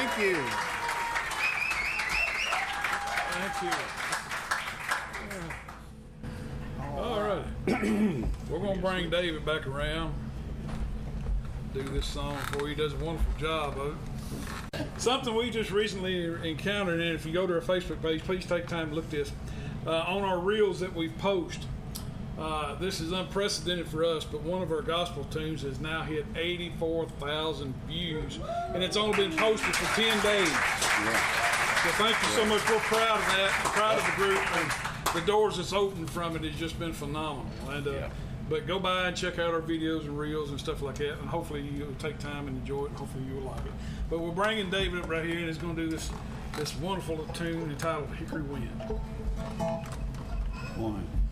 Thank you. All right. We're going to bring David back around, do this song for you. He does a wonderful job of it. Something we just recently encountered, and if you go to our Facebook page, please take time to look at this. On our reels that we've posted, this is unprecedented for us, but one of our gospel tunes has now hit 84,000 views, and it's only been posted for 10 days. So thank you so much. We're proud of that, proud of the group, and the doors that's opened from it has just been phenomenal. And but go by and check out our videos and reels and stuff like that, and hopefully you'll take time and enjoy it, and hopefully you'll like it. But we're bringing David up right here, and he's going to do this wonderful tune entitled Hickory Wind. One.